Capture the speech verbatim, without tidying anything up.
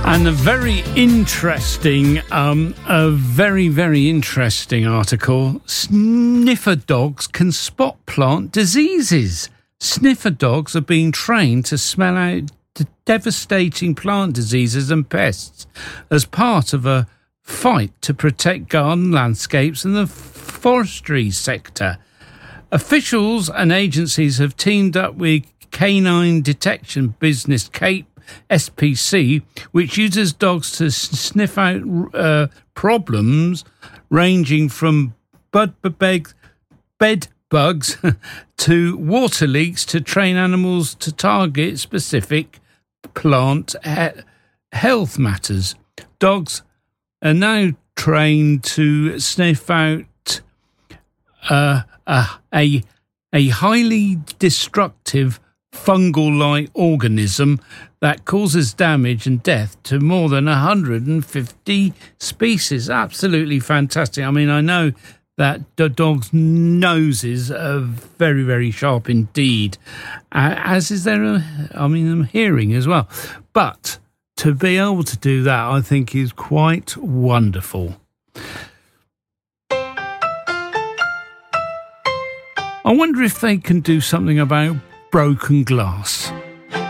And a very interesting, um, a very, very interesting article. Sniffer dogs can spot plant diseases. Sniffer dogs are being trained to smell out the devastating plant diseases and pests as part of a fight to protect garden landscapes and the forestry sector. Officials and agencies have teamed up with canine detection business Cape S P C, which uses dogs to sniff out uh, problems ranging from bud bed, bed bugs to water leaks to train animals to target specific plant he- health matters. Dogs are now trained to sniff out uh, a, a, a highly destructive fungal-like organism that causes damage and death to more than one hundred fifty species. Absolutely fantastic. I mean, I know that the dog's noses are very, very sharp indeed, uh, as is their, uh, I mean, hearing as well. But to be able to do that, I think, is quite wonderful. I wonder if they can do something about broken glass.